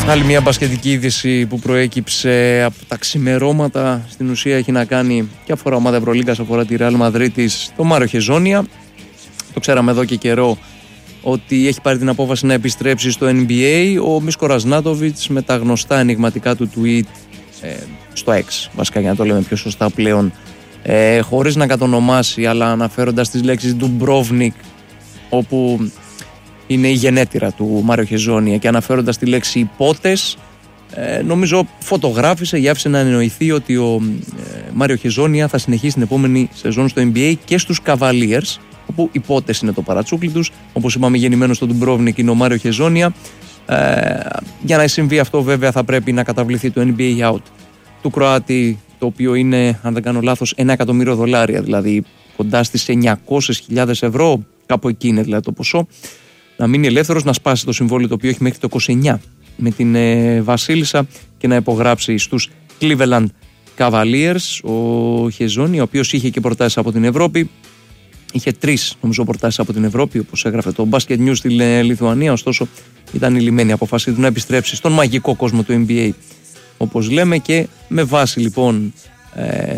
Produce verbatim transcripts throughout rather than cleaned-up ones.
Άλλη μια μπασκετική είδηση που προέκυψε από τα ξημερώματα, στην ουσία έχει να κάνει και αφορά ομάδα Ευρωλίγκας, αφορά τη Real Μαδρίτης, το Μάριο Χεζόνια. Το ξέραμε εδώ και καιρό ότι έχει πάρει την απόφαση να επιστρέψει στο N B A. Ο Μίσκο Ραζνάτοβιτς με τα γνωστά ενιγματικά του tweet ε, στο X, βασικά για να το λέμε πιο σωστά πλέον, ε, χωρίς να κατονομάσει αλλά αναφέροντας τις λέξεις Ντουμπρόβνικ, όπου είναι η γενέτειρα του Μάριο Χεζόνια, και αναφέροντας τη λέξη υπότες, ε, νομίζω φωτογράφησε ή άφησε να εννοηθεί ότι ο ε, Μάριο Χεζόνια θα συνεχίσει την επόμενη σεζόν στο N B A και στους Cavaliers, όπου υπότες είναι το παρατσούκλι τους. Όπως είπαμε, γεννημένος στο Ντουμπρόβνικ είναι ο Μάριο Χεζόνια. Ε, για να συμβεί αυτό, βέβαια, θα πρέπει να καταβληθεί το N B A out του Κροάτη, το οποίο είναι, αν δεν κάνω λάθος, ένα εκατομμύριο δολάρια, δηλαδή κοντά στις εννιακόσιες χιλιάδες ευρώ, κάπου εκεί είναι δηλαδή το ποσό. Να μείνει ελεύθερος, να σπάσει το συμβόλαιο το οποίο έχει μέχρι το είκοσι εννιά με την ε, Βασίλισσα και να υπογράψει στους Cleveland Cavaliers. Ο Χεζόνια, ο οποίος είχε και προτάσεις από την Ευρώπη, είχε τρεις νομίζω προτάσεις από την Ευρώπη, όπως έγραφε το Basket News στη Λιθουανία, ωστόσο ήταν η λιμένη αποφασή του να επιστρέψει στον μαγικό κόσμο του N B A, όπως λέμε, και με βάση λοιπόν ε,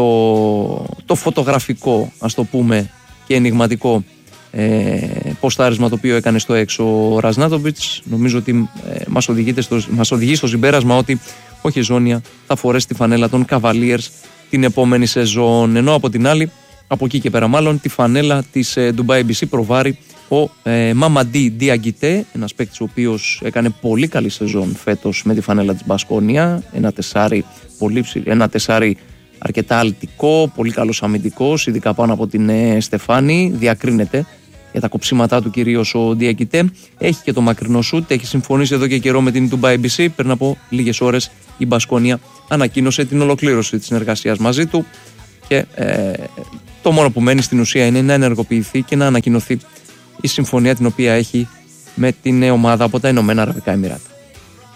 το, το φωτογραφικό, ας το πούμε, και ενιγματικό ε, ποστάρισμα το οποίο έκανε στο έξω ο Ραζνάτοβιτς, νομίζω ότι ε, μας, στο, μας οδηγεί στο συμπέρασμα ότι ο Χεζόνια θα φορέσει τη φανέλα των Cavaliers την επόμενη σεζόν, ενώ από την άλλη, από εκεί και πέρα μάλλον, τη φανέλα της ε, Dubai έι μπι σι προβάρει ο ε, Μαμαντί Διαγκητέ, ένας παίκτης ο οποίος έκανε πολύ καλή σεζόν φέτος με τη φανέλα της Μπασκόνια, ένα τεσάρι, πολύ ψηλ, ένα τεσάρι αρκετά αλτικό, πολύ καλός αμυντικός, ειδικά πάνω από την ε, Στεφάνη, διακρίνεται για τα κοψίματά του κυρίως ο Διαγκητέ. Έχει και το μακρινό σουτ, έχει συμφωνήσει εδώ και καιρό με την Dubai έι μπι σι. Πριν από λίγες ώρες η Μπασκόνια ανακοίνωσε την ολοκλήρωση της συνεργασίας μαζί του και ε, το μόνο που μένει στην ουσία είναι να ενεργοποιηθεί και να ανακοινωθεί η συμφωνία την οποία έχει με την ομάδα από τα Ηνωμένα Αραβικά Εμιράτα.